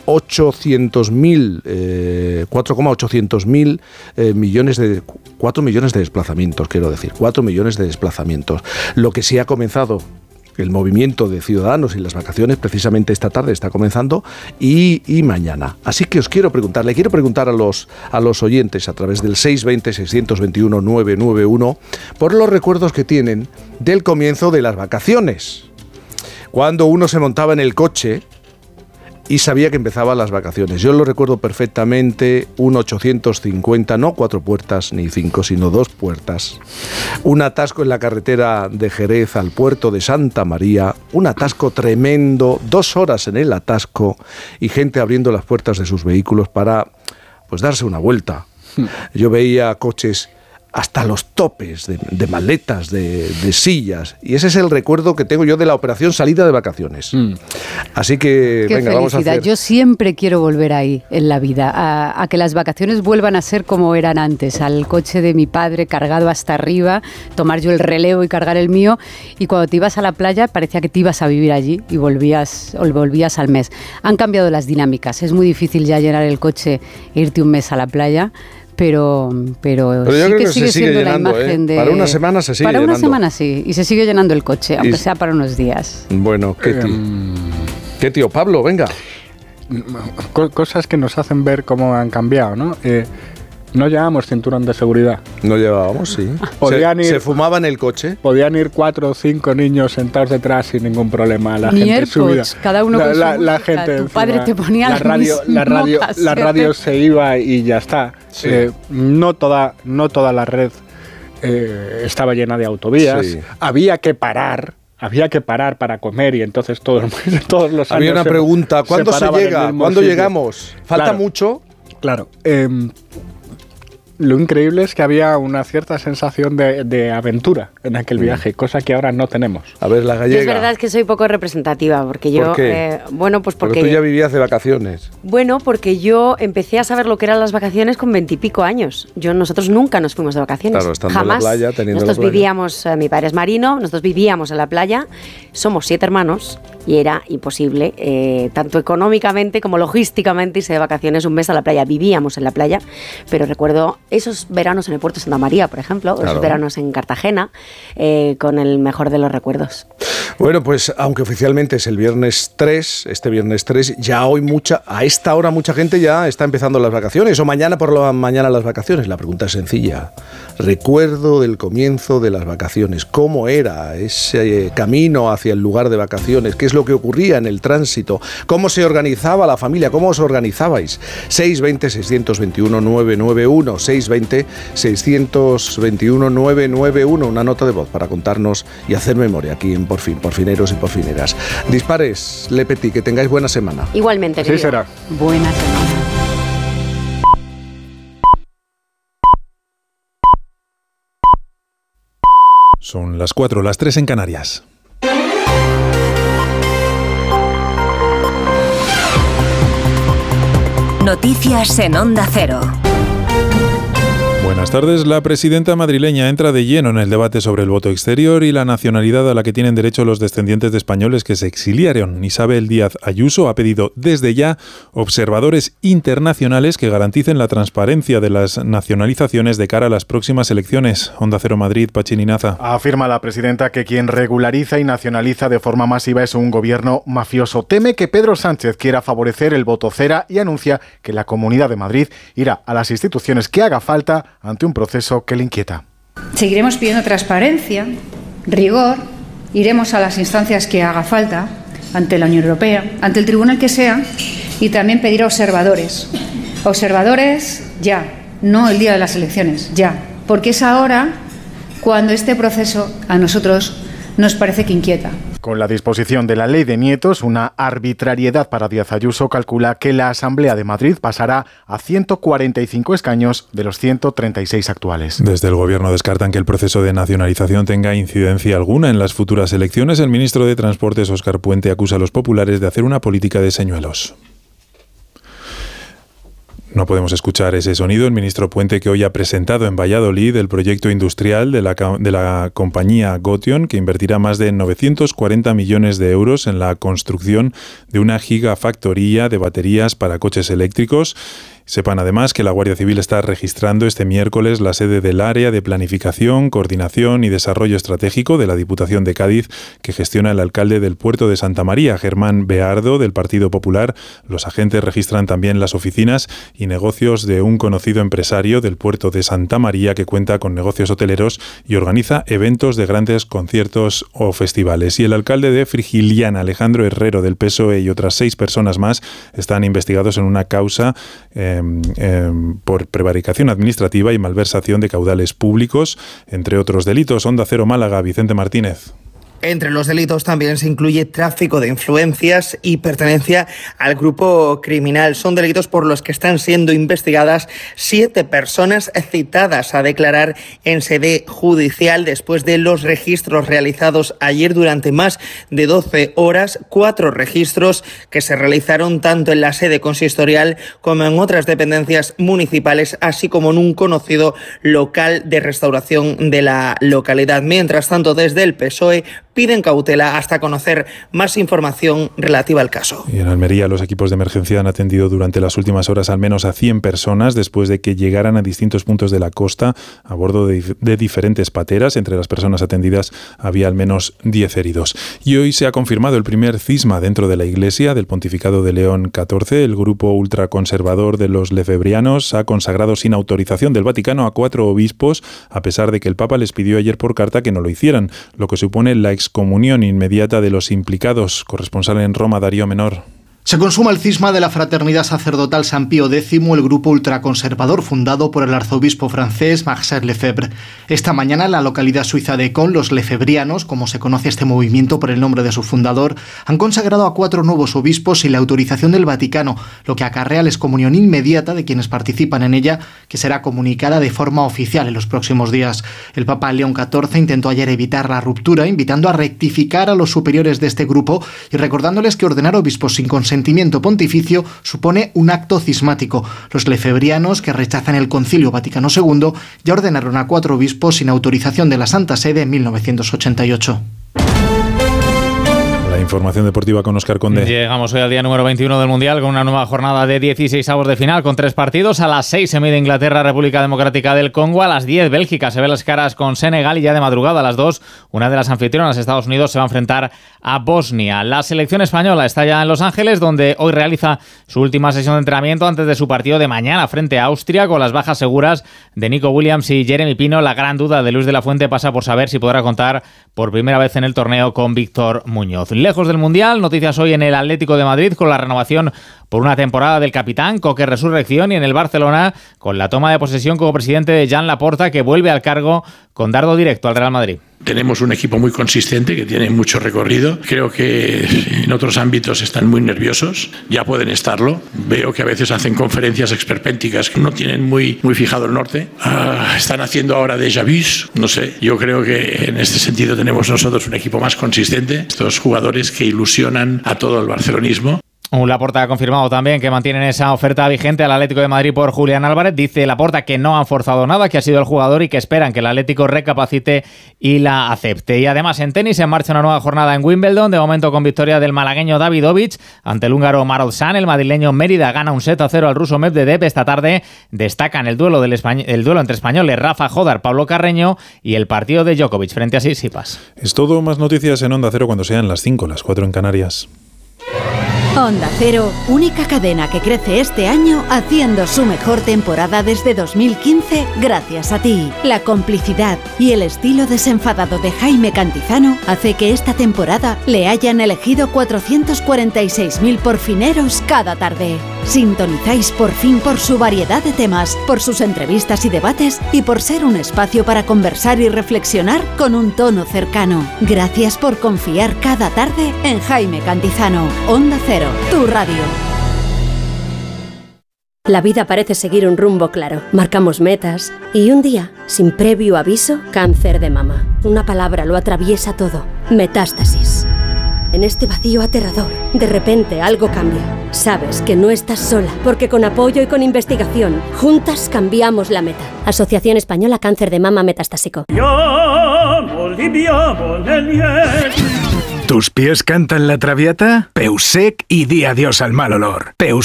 millones de 4 millones de desplazamientos, quiero decir, 4 millones de desplazamientos. Lo que sí ha comenzado el movimiento de ciudadanos y las vacaciones precisamente esta tarde está comenzando y mañana. Así que os quiero preguntar a los oyentes a través del 620-621-991 por los recuerdos que tienen del comienzo de las vacaciones. Cuando uno se montaba en el coche y sabía que empezaban las vacaciones. Yo lo recuerdo perfectamente, un 850, no 4 puertas ni 5, sino 2 puertas. Un atasco en la carretera de Jerez al puerto de Santa María, un atasco tremendo, 2 horas en el atasco y gente abriendo las puertas de sus vehículos para pues darse una vuelta. Yo veía coches hasta los topes de maletas, de sillas. Y ese es el recuerdo que tengo yo de la operación salida de vacaciones. Así que, venga, vamos a hacer... Yo siempre quiero volver ahí en la vida, a que las vacaciones vuelvan a ser como eran antes, al coche de mi padre cargado hasta arriba, tomar yo el relevo y cargar el mío, y cuando te ibas a la playa parecía que te ibas a vivir allí y volvías al mes. Han cambiado las dinámicas, es muy difícil ya llenar el coche e irte un mes a la playa. Pero yo creo que se sigue llenando, para una semana se sigue llenando. Para una semana sí, y se sigue llenando el coche, aunque sea para unos días. Bueno, ¿qué tío? Pablo, venga. Cosas que nos hacen ver cómo han cambiado, ¿no? No llevábamos cinturón de seguridad. No llevábamos, sí. ¿Se fumaba en el coche? Podían ir 4 o 5 niños sentados detrás sin ningún problema. La Ni gente AirPods, subida. Cada uno con su música. Gente Tu padre te ponía la radio se iba y ya está. Sí. No toda la red estaba llena de autovías. Sí. Había que parar para comer y entonces todos los años... Había una pregunta, ¿cuándo se llega? ¿Cuándo llegamos? ¿Falta mucho? Claro. Lo increíble es que había una cierta sensación de aventura en aquel viaje, cosa que ahora no tenemos. A ver, la gallega. Es verdad que soy poco representativa, porque yo... ¿Por qué? Porque tú ya vivías de vacaciones. Bueno, porque yo empecé a saber lo que eran las vacaciones con 20 y pico años. Nosotros nunca nos fuimos de vacaciones. Claro, estando jamás. En la playa, teniendo nosotros la playa. vivíamos, mi padre es marino, nosotros vivíamos en la playa, somos 7 hermanos y era imposible, tanto económicamente como logísticamente, irse de vacaciones un mes a la playa. Vivíamos en la playa, pero recuerdo esos veranos en el puerto de Santa María, por ejemplo, claro. Esos veranos en Cartagena, con el mejor de los recuerdos. Bueno, pues aunque oficialmente es el viernes 3, este viernes 3, ya hoy a esta hora mucha gente ya está empezando las vacaciones, o mañana por la mañana las vacaciones. La pregunta es sencilla. Recuerdo del comienzo de las vacaciones. ¿Cómo era ese camino hacia el lugar de vacaciones? ¿Qué es lo que ocurría en el tránsito? ¿Cómo se organizaba la familia? ¿Cómo os organizabais? 620-621-991, 620-621-991, una nota de voz para contarnos y hacer memoria aquí en Porfineros y Porfineras. Dispares, Le Petit, que tengáis buena semana. Igualmente. Así será. Buena semana. Son las 4, las 3 en Canarias. Noticias en Onda Cero. Buenas tardes. La presidenta madrileña entra de lleno en el debate sobre el voto exterior y la nacionalidad a la que tienen derecho los descendientes de españoles que se exiliaron. Isabel Díaz Ayuso ha pedido desde ya observadores internacionales que garanticen la transparencia de las nacionalizaciones de cara a las próximas elecciones. Onda Cero Madrid, Pachín Inaza. Afirma la presidenta que quien regulariza y nacionaliza de forma masiva es un gobierno mafioso. Teme que Pedro Sánchez quiera favorecer el voto cera y anuncia que la Comunidad de Madrid irá a las instituciones que haga falta ante un proceso que le inquieta. Seguiremos pidiendo transparencia, rigor, iremos a las instancias que haga falta, ante la Unión Europea, ante el tribunal que sea, y también pedir observadores. Observadores ya, no el día de las elecciones, ya, porque es ahora cuando este proceso a nosotros nos parece que inquieta. Con la disposición de la ley de nietos, una arbitrariedad para Díaz Ayuso calcula que la Asamblea de Madrid pasará a 145 escaños de los 136 actuales. Desde el Gobierno descartan que el proceso de nacionalización tenga incidencia alguna en las futuras elecciones. El ministro de Transportes, Óscar Puente, acusa a los populares de hacer una política de señuelos. No podemos escuchar ese sonido. El ministro Puente, que hoy ha presentado en Valladolid el proyecto industrial de la compañía Gotion, que invertirá más de 940 millones de euros en la construcción de una gigafactoría de baterías para coches eléctricos. Sepan además que la Guardia Civil está registrando este miércoles la sede del Área de Planificación, Coordinación y Desarrollo Estratégico de la Diputación de Cádiz, que gestiona el alcalde del puerto de Santa María, Germán Beardo, del Partido Popular. Los agentes registran también las oficinas y negocios de un conocido empresario del puerto de Santa María que cuenta con negocios hoteleros y organiza eventos de grandes conciertos o festivales. Y el alcalde de Frigiliana, Alejandro Herrero, del PSOE, y otras 6 personas más están investigados en una causa por prevaricación administrativa y malversación de caudales públicos, entre otros delitos. Onda Cero Málaga, Vicente Martínez. Entre los delitos también se incluye tráfico de influencias y pertenencia al grupo criminal. Son delitos por los que están siendo investigadas 7 personas citadas a declarar en sede judicial después de los registros realizados ayer durante más de 12 horas, 4 registros que se realizaron tanto en la sede consistorial como en otras dependencias municipales, así como en un conocido local de restauración de la localidad. Mientras tanto, desde el PSOE piden cautela hasta conocer más información relativa al caso. Y en Almería, los equipos de emergencia han atendido durante las últimas horas al menos a 100 personas después de que llegaran a distintos puntos de la costa a bordo de diferentes pateras. Entre las personas atendidas había al menos 10 heridos. Y hoy se ha confirmado el primer cisma dentro de la Iglesia del Pontificado de León XIV. El grupo ultraconservador de los lefebrianos ha consagrado sin autorización del Vaticano a 4 obispos, a pesar de que el Papa les pidió ayer por carta que no lo hicieran, lo que supone la excomunión inmediata de los implicados. Corresponsal en Roma, Darío Menor. Se consuma el cisma de la Fraternidad Sacerdotal San Pío X, el grupo ultraconservador fundado por el arzobispo francés Marcel Lefebvre. Esta mañana en la localidad suiza de Caen, los lefebrianos, como se conoce este movimiento por el nombre de su fundador, han consagrado a 4 nuevos obispos sin la autorización del Vaticano, lo que acarrea la excomunión inmediata de quienes participan en ella, que será comunicada de forma oficial en los próximos días. El Papa León XIV intentó ayer evitar la ruptura, invitando a rectificar a los superiores de este grupo y recordándoles que ordenar obispos sin consentimiento pontificio supone un acto cismático. Los lefebrianos, que rechazan el Concilio Vaticano II, ya ordenaron a 4 obispos sin autorización de la Santa Sede en 1988. Información deportiva con Óscar Conde. Llegamos hoy al día número 21 del Mundial con una nueva jornada de 16avos de final con 3 partidos. A las 6 se mide Inglaterra, República Democrática del Congo. A las 10 Bélgica se ve las caras con Senegal y ya de madrugada a las 2 una de las anfitrionas, Estados Unidos, se va a enfrentar a Bosnia. La selección española está ya en Los Ángeles, donde hoy realiza su última sesión de entrenamiento antes de su partido de mañana frente a Austria, con las bajas seguras de Nico Williams y Jeremy Pino. La gran duda de Luis de la Fuente pasa por saber si podrá contar por primera vez en el torneo con Víctor Muñoz. Lejos del Mundial, noticias hoy en el Atlético de Madrid con la renovación por una temporada del capitán Coque Resurrección, y en el Barcelona con la toma de posesión como presidente de Joan Laporta, que vuelve al cargo con dardo directo al Real Madrid. Tenemos un equipo muy consistente que tiene mucho recorrido. Creo que en otros ámbitos están muy nerviosos, ya pueden estarlo. Veo que a veces hacen conferencias esperpénticas que no tienen muy fijado el norte. Están haciendo ahora déjà vus, no sé. Yo creo que en este sentido tenemos nosotros un equipo más consistente. Estos jugadores que ilusionan a todo el barcelonismo. Laporta ha confirmado también que mantienen esa oferta vigente al Atlético de Madrid por Julián Álvarez. Dice Laporta que no han forzado nada, que ha sido el jugador y que esperan que el Atlético recapacite y la acepte. Y además en tenis se marcha una nueva jornada en Wimbledon, de momento con victoria del malagueño Davidovich ante el húngaro Marozsan. El madrileño Mérida gana un 7-0 al ruso Medvedev. Esta tarde destacan el duelo entre españoles Rafa Jodar, Pablo Carreño y el partido de Djokovic frente a Tsitsipas. Es todo. Más noticias en Onda Cero cuando sean las 5, las 4 en Canarias. Onda Cero, única cadena que crece este año haciendo su mejor temporada desde 2015 gracias a ti. La complicidad y el estilo desenfadado de Jaime Cantizano hace que esta temporada le hayan elegido 446.000 porfineros cada tarde. Sintonizáis por fin por su variedad de temas, por sus entrevistas y debates y por ser un espacio para conversar y reflexionar con un tono cercano. Gracias por confiar cada tarde en Jaime Cantizano. Onda Cero, tu radio. La vida parece seguir un rumbo claro. Marcamos metas y un día, sin previo aviso, cáncer de mama. Una palabra lo atraviesa todo. Metástasis. En este vacío aterrador, de repente algo cambia. Sabes que no estás sola, porque con apoyo y con investigación, juntas cambiamos la meta. Asociación Española Cáncer de Mama Metastásico. ¿Tus pies cantan la Traviata? Peusec y di adiós al mal olor. Peusec